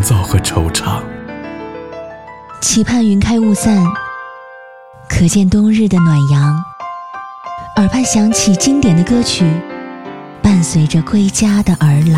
躁和惆怅。 期盼云开雾散，可见冬日的暖阳，耳畔响起经典的歌曲，伴随着归家的儿郎。